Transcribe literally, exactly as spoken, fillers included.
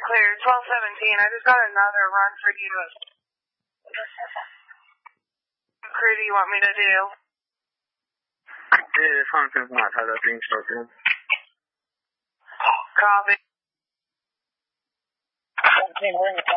clear. twelve seventeen. I just got another run for you. What crew do you want me to do? Yeah, something's not how that being spoken. Copy. seventeen, we're in the